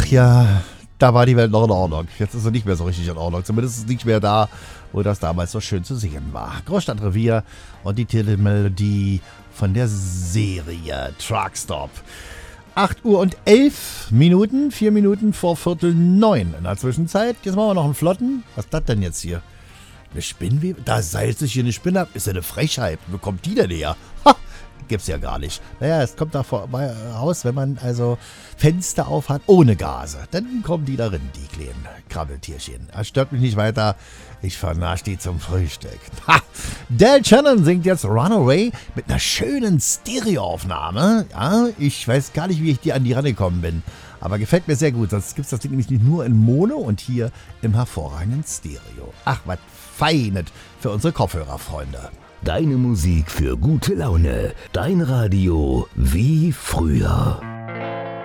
ja, da war die Welt noch in Ordnung. Jetzt ist sie nicht mehr so richtig in Ordnung. Zumindest ist es nicht mehr da, wo das damals so schön zu sehen war. Großstadtrevier und die Titelmelodie von der Serie Truckstop. 8 Uhr und 11 Minuten, 4 Minuten vor 8:45 in der Zwischenzeit. Jetzt machen wir noch einen Flotten. Was ist das denn jetzt hier? Eine Spinnwebe? Da seilt sich hier eine Spinne ab. Ist ja eine Frechheit. Wo kommt die denn her? Ha! Gibt's ja gar nicht. Naja, es kommt da raus, wenn man also Fenster auf hat ohne Gase. Dann kommen die darin, die kleinen Krabbeltierchen. Das stört mich nicht weiter. Ich vernasche die zum Frühstück. Ha! Del Shannon singt jetzt Runaway mit einer schönen Stereoaufnahme. Ja, ich weiß gar nicht, wie ich an die rangekommen bin. Aber gefällt mir sehr gut. Sonst gibt es das Ding nämlich nicht nur in Mono und hier im hervorragenden Stereo. Ach, was Feines für unsere Kopfhörerfreunde. Deine Musik für gute Laune. Dein Radio wie früher.